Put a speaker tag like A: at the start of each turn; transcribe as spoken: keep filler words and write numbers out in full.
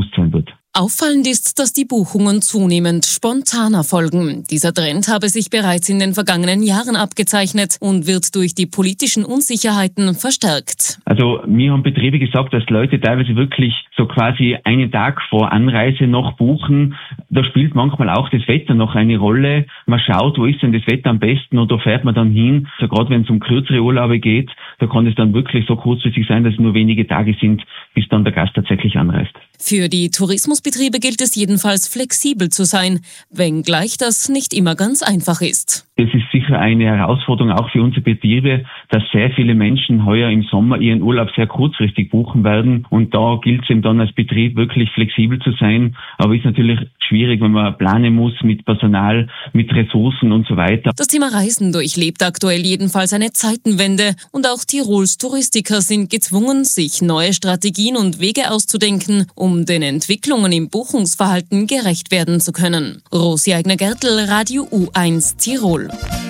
A: bewusst sein wird.
B: Auffallend ist, dass die Buchungen zunehmend spontan erfolgen. Dieser Trend habe sich bereits in den vergangenen Jahren abgezeichnet und wird durch die politischen Unsicherheiten verstärkt.
A: Also mir haben Betriebe gesagt, dass Leute teilweise wirklich so quasi einen Tag vor Anreise noch buchen. Da spielt manchmal auch das Wetter noch eine Rolle. Man schaut, wo ist denn das Wetter am besten und da fährt man dann hin. Also gerade wenn es um kürzere Urlaube geht, da kann es dann wirklich so kurzfristig sein, dass es nur wenige Tage sind, bis dann der Gast tatsächlich anreist.
B: Für die Tourismusbetriebe gilt es jedenfalls flexibel zu sein, wenngleich das nicht immer ganz einfach ist.
A: Das ist sicher eine Herausforderung auch für unsere Betriebe, dass sehr viele Menschen heuer im Sommer ihren Urlaub sehr kurzfristig buchen werden. Und da gilt es eben dann als Betrieb wirklich flexibel zu sein. Aber ist natürlich schwierig, wenn man planen muss mit Personal, mit Ressourcen und so weiter.
B: Das Thema Reisen durchlebt aktuell jedenfalls eine Zeitenwende. Und auch Tirols Touristiker sind gezwungen, sich neue Strategien und Wege auszudenken, um den Entwicklungen im Buchungsverhalten gerecht werden zu können. Rosi Eigner-Gertl, Radio U eins Tirol.